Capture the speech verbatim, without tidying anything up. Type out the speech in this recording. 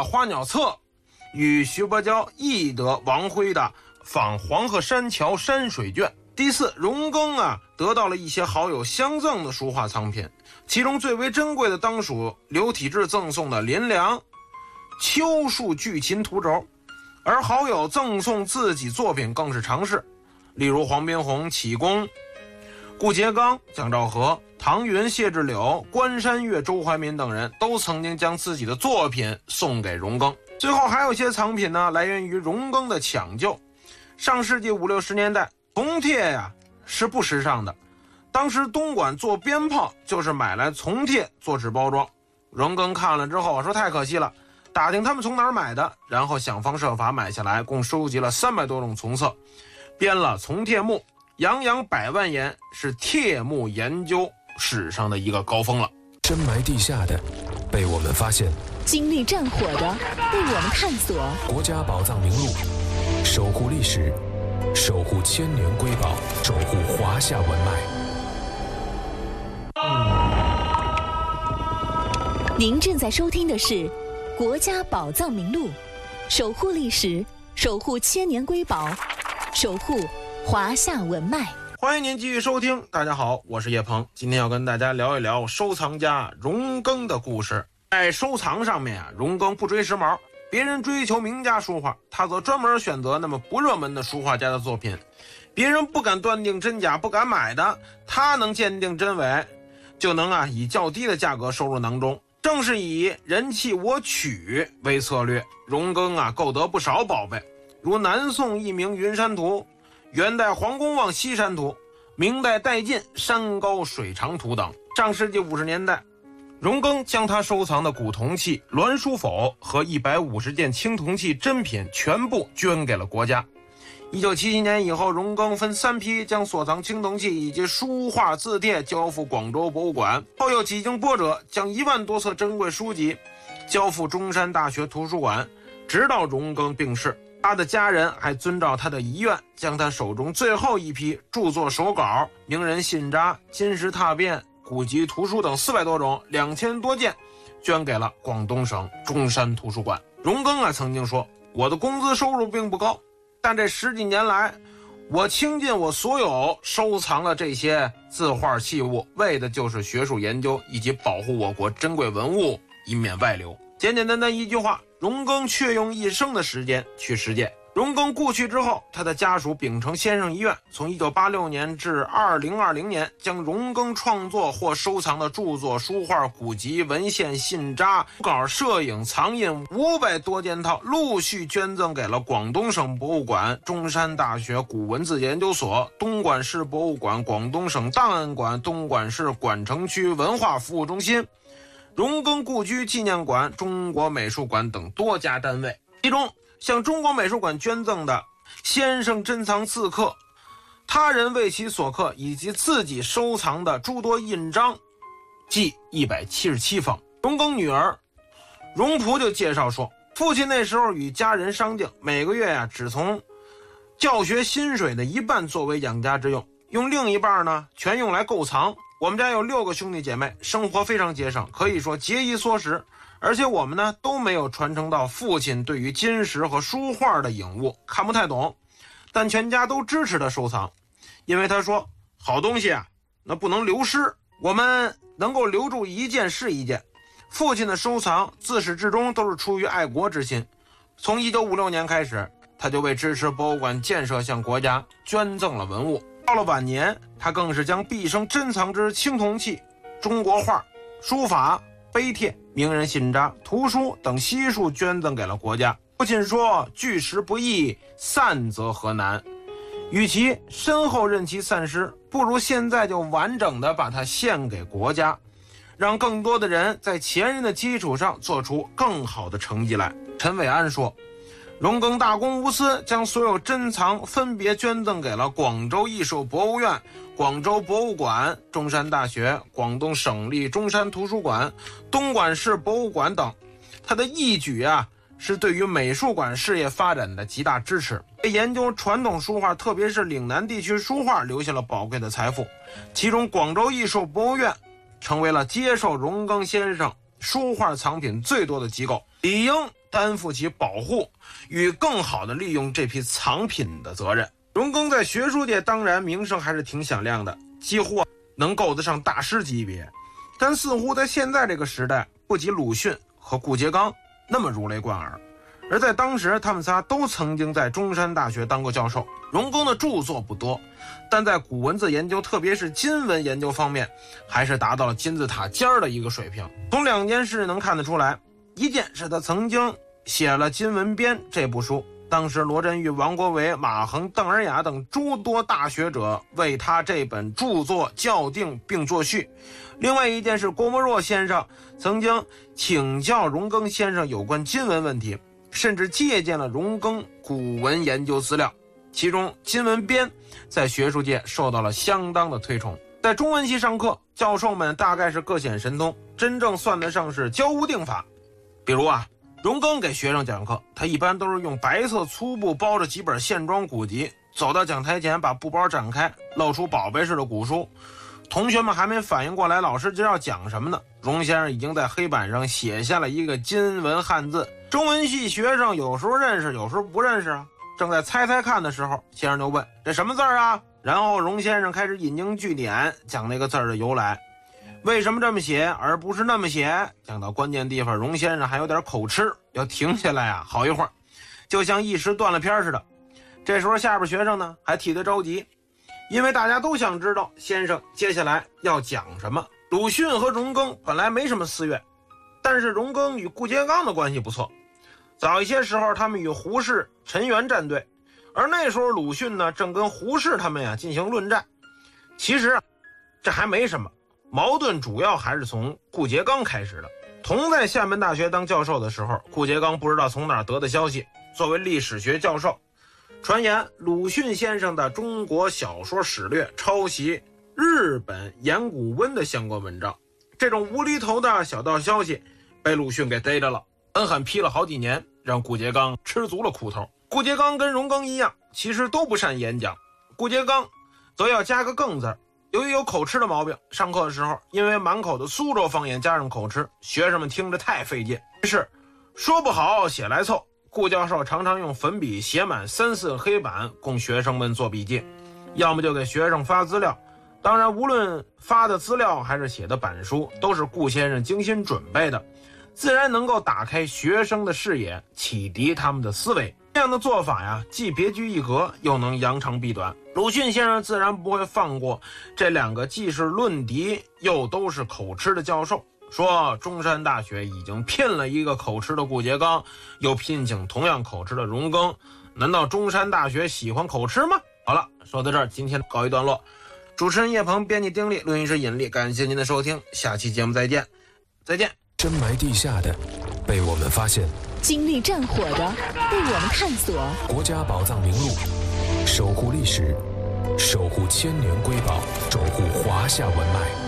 花鸟册》与徐伯交译得王辉的《访黄鹤山桥山水卷》。第四，荣庚啊得到了一些好友相赠的书画藏品，其中最为珍贵的当属刘体志赠送的林良秋树巨琴图轴，而好友赠送自己作品更是常事，例如黄宾虹、启功、顾颉刚、蒋兆和、唐云、谢志柳、关山月、周怀民等人都曾经将自己的作品送给荣庚。最后还有一些藏品呢，来源于荣庚的抢救。上世纪五六十年代，铜铁呀是不时尚的，当时东莞做鞭炮就是买来铜铁做纸包装。荣庚看了之后说太可惜了，打听他们从哪儿买的，然后想方设法买下来，共收集了三百多种从色，编了《从铁木》，洋洋百万言，是铁木研究史上的一个高峰了。 深埋地下的被我们发现， 经历战火的被我们探索。 国家宝藏名录，守护历史，守护千年瑰宝，守护华夏文脉。 您正在收听的是国家宝藏名录，守护历史，守护千年瑰宝，守护华夏文脉。 欢迎您继续收听，大家好，我是叶鹏，今天要跟大家聊一聊收藏家荣庚的故事。在收藏上面啊，荣庚不追时髦，别人追求名家书画，他则专门选择那么不热门的书画家的作品，别人不敢断定真假，不敢买的，他能鉴定真伪，就能啊以较低的价格收入囊中。正是以人弃我取为策略，荣庚啊购得不少宝贝，如南宋一名云山图、元代黄公望西山图、明代戴进山高水长图等。上世纪五十年代，荣庚将他收藏的古铜器、栾书否和一百五十件青铜器珍品全部捐给了国家。一九七七年以后，荣庚分三批将所藏青铜器以及书画字帖交付广州博物馆，后又几经波折，将一万多册珍贵书籍交付中山大学图书馆，直到荣庚病逝。他的家人还遵照他的遗愿，将他手中最后一批著作手稿、名人信札、金石拓变、古籍图书等四百多种、两千多件捐给了广东省中山图书馆。荣庚啊曾经说，我的工资收入并不高，但这十几年来，我倾尽我所有收藏的这些字画器物，为的就是学术研究以及保护我国珍贵文物，以免外流。简简单单一句话，荣庚却用一生的时间去实践。荣庚故去之后，他的家属秉承先生遗愿，从一九八六年至二零二零年，将荣庚创作或收藏的著作、书画、古籍、文献、信札、稿、摄影、藏印五百多件套，陆续捐赠给了广东省博物馆、中山大学古文字研究所、东莞市博物馆、广东省档案馆、东莞市莞城区文化服务中心、荣庚故居纪念馆、中国美术馆等多家单位。其中向中国美术馆捐赠的先生珍藏字刻、他人为其所刻以及自己收藏的诸多印章计一百七十七方。荣庚女儿荣璞就介绍说，父亲那时候与家人商定，每个月呀、啊、只从教学薪水的一半作为养家之用，用另一半呢全用来购藏。我们家有六个兄弟姐妹，生活非常节省，可以说节衣缩食，而且我们呢都没有传承到父亲对于金石和书画的颖悟，看不太懂，但全家都支持他收藏，因为他说好东西啊那不能流失，我们能够留住一件是一件。父亲的收藏自始至终都是出于爱国之心，从一九五六年开始，他就为支持博物馆建设向国家捐赠了文物。到了晚年，他更是将毕生珍藏之青铜器、中国画、书法、碑帖、名人信札、图书等悉数捐赠给了国家。父亲说，聚时不易，散则何难，与其身后任其散失，不如现在就完整的把它献给国家，让更多的人在前人的基础上做出更好的成绩来。陈伟安说，荣庚大公无私，将所有珍藏分别捐赠给了广州艺术博物院、广州博物馆、中山大学、广东省立中山图书馆、东莞市博物馆等。他的义举啊，是对于美术馆事业发展的极大支持，为研究传统书画，特别是岭南地区书画留下了宝贵的财富。其中广州艺术博物院成为了接受荣庚先生书画藏品最多的机构，理应担负起保护与更好的利用这批藏品的责任。荣庚在学术界当然名声还是挺响亮的，几乎能够得上大师级别，但似乎在现在这个时代不及鲁迅和顾颉刚那么如雷贯耳。而在当时，他们仨都曾经在中山大学当过教授。荣庚的著作不多，但在古文字研究，特别是金文研究方面，还是达到了金字塔尖儿的一个水平。从两件事能看得出来，一件是他曾经写了《金文编》这部书，当时罗振玉、王国维、马衡、邓尔雅等诸多大学者为他这本著作校订并作序。另外一件是郭沫若先生曾经请教荣庚先生有关金文问题，甚至借鉴了荣庚古文研究资料，其中《金文编》在学术界受到了相当的推崇。在中文系上课，教授们大概是各显神通，真正算得上是教无定法。比如啊，荣庚给学生讲课，他一般都是用白色粗布包着几本线装古籍，走到讲台前，把布包展开，露出宝贝似的古书。同学们还没反应过来老师就要讲什么呢，荣先生已经在黑板上写下了一个金文汉字。中文系学生有时候认识，有时候不认识啊。正在猜猜看的时候，先生就问：“这什么字儿啊？”然后荣先生开始引经据典，讲那个字儿的由来，为什么这么写而不是那么写。讲到关键地方，荣先生还有点口吃，要停下来啊好一会儿，就像一时断了片似的。这时候下边学生呢还替他着急，因为大家都想知道先生接下来要讲什么。鲁迅和荣庚本来没什么私怨，但是荣庚与顾颉刚的关系不错，早一些时候他们与胡适、陈元站队，而那时候鲁迅呢正跟胡适他们呀进行论战。其实啊这还没什么，矛盾主要还是从顾颉刚开始的。同在厦门大学当教授的时候，顾颉刚不知道从哪儿得的消息，作为历史学教授，传言鲁迅先生的《中国小说史略》抄袭日本岩谷温的相关文章。这种无厘头的小道消息被鲁迅给逮着了，狠狠批了好几年，让顾颉刚吃足了苦头。顾颉刚跟荣庚一样，其实都不善演讲，顾颉刚则要加个更字。由于有口吃的毛病，上课的时候因为满口的苏州方言加上口吃，学生们听着太费劲，于是说不好写来凑。顾教授常常用粉笔写满三四个黑板供学生们做笔记，要么就给学生发资料。当然无论发的资料还是写的板书，都是顾先生精心准备的，自然能够打开学生的视野，启迪他们的思维。这样的做法呀，既别具一格，又能扬长避短。鲁迅先生自然不会放过这两个既是论敌又都是口吃的教授，说中山大学已经聘了一个口吃的顾颉刚，又聘请同样口吃的荣庚，难道中山大学喜欢口吃吗？好了，说到这儿，今天告一段落。主持人叶鹏，编辑丁力，录音师尹力，感谢您的收听，下期节目再见，再见。 深埋地下的被我们发现， 经历战火的被我们探索。 国家宝藏名录，守护历史，守护千年瑰宝，守护华夏文脉。